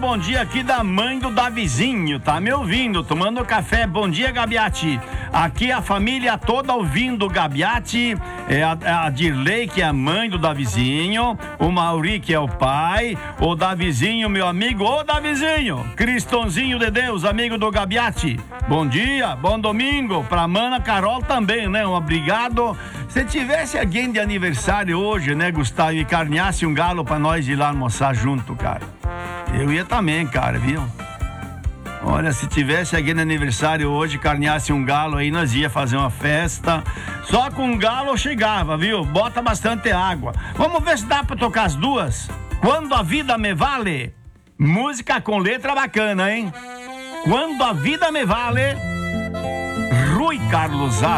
bom dia aqui da mãe do Davizinho, tá me ouvindo, tomando café. Bom dia, Gabiati. Aqui a família toda ouvindo o Gabiati, a Dirley, que é a mãe do Davizinho, o Mauri, que é o pai, o Davizinho, meu amigo, ô Davizinho, Cristonzinho de Deus, amigo do Gabiati. Bom dia, bom domingo, pra Mana Carol também, né? Um obrigado. Se tivesse alguém de aniversário hoje, né, Gustavo, e carneasse um galo pra nós ir lá almoçar junto, cara, eu ia também, cara, viu? Olha, se tivesse alguém de aniversário hoje, carneasse um galo aí, nós ia fazer uma festa. Só com um galo eu chegava, viu? Bota bastante água. Vamos ver se dá pra tocar as duas. Quando a vida me vale. Música com letra bacana, hein? Quando a vida me vale. Rui Carlos